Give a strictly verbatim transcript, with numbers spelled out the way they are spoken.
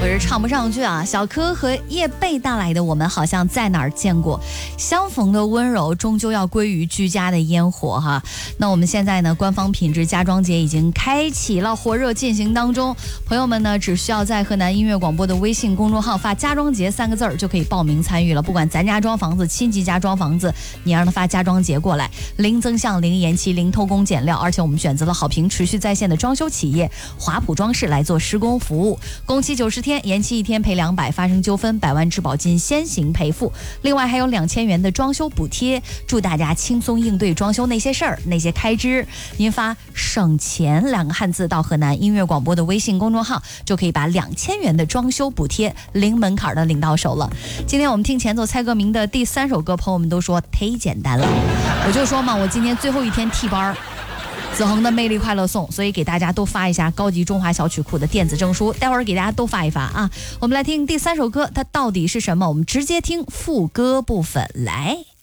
可是唱不上去啊。小柯和叶蓓带来的我们好像在哪儿见过，相逢的温柔终究要归于居家的烟火哈。那我们现在呢，官方品质家装节已经开启了，火热进行当中。朋友们呢，只需要在河南音乐广播的微信公众号发家装节三个字儿就可以报名参与了。不管咱家装房子，亲戚家装房子，你让他发家装节过来，零增项、零延期、零偷工减料，而且我们选择了好评持续在线的装修企业华普装饰来做施工服务，工期九十天，延期一天赔两百，发生纠纷百万质保金先行赔付，另外还有两千元的装修补贴，祝大家轻松应对装修那些事儿那些开支。您发省钱两个汉字到河南音乐广播的微信公众号，就可以把两千元的装修补贴零门槛的领到手了。今天我们听前奏猜歌名的第三首歌，朋友们都说忒简单了，我就说嘛，我今天最后一天替班，子恒的魅力快乐颂，所以给大家都发一下高级中华小曲库的电子证书，待会儿给大家都发一发啊。我们来听第三首歌，它到底是什么？我们直接听副歌部分来。